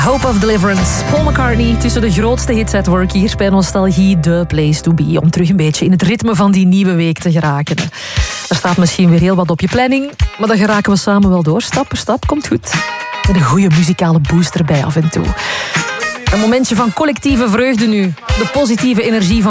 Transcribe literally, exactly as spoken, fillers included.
Hope of Deliverance. Paul McCartney tussen de grootste hits at work hier bij Nostalgie, the place to be. Om terug een beetje in het ritme van die nieuwe week te geraken. Er staat misschien weer heel wat op je planning, maar dan geraken we samen wel door. Stap per stap, komt goed. Met een goede muzikale boost erbij af en toe. Een momentje van collectieve vreugde nu. De positieve energie van